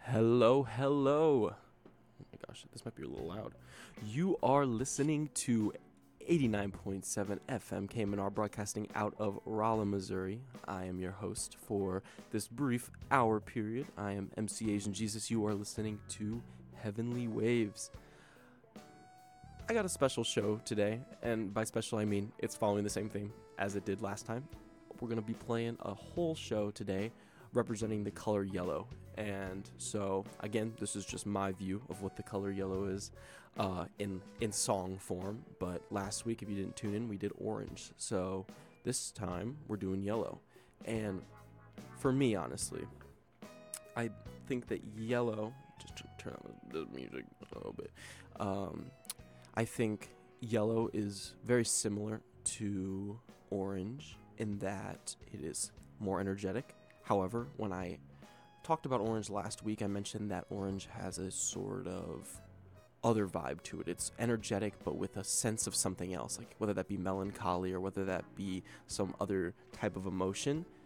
Hello, hello. Oh my gosh, this might be a little loud. You are listening to 89.7 FM KMNR broadcasting out of Rolla, Missouri. I am your host for this brief hour period. I am MC Asian Jesus. You are listening to Heavenly Waves. I got a special show today, and by special I mean it's following the same theme as it did last time. We're going to be playing a whole show today representing the color yellow. And so, again, this is just my view of what the color yellow is in song form. But last week, if you didn't tune in, we did orange. So this time, we're doing yellow. And for me, honestly, I think that yellow... Just turn on the music a little bit. I think yellow is very similar to orange in that it is more energetic. However, when I talked about orange last week, I mentioned that orange has a sort of other vibe to it. It's energetic, but with a sense of something else, like whether that be melancholy or whether that be some other type of emotion.